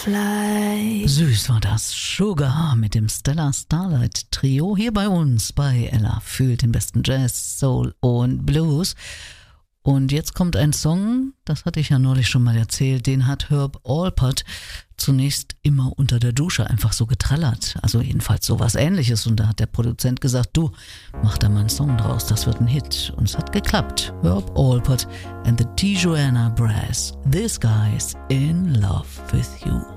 Butterfly. Süß war das. Sugar mit dem Stella Starlight Trio hier bei uns bei Ella fühlt den besten Jazz, Soul und Blues. Und jetzt kommt ein Song, das hatte ich ja neulich schon mal erzählt, den hat Herb Alpert zunächst immer unter der Dusche einfach so getrellert. Also jedenfalls sowas Ähnliches. Und da hat der Produzent gesagt, du, mach da mal einen Song draus, das wird ein Hit. Und es hat geklappt. Herb Alpert and the Tijuana Brass. This guy's in love with you.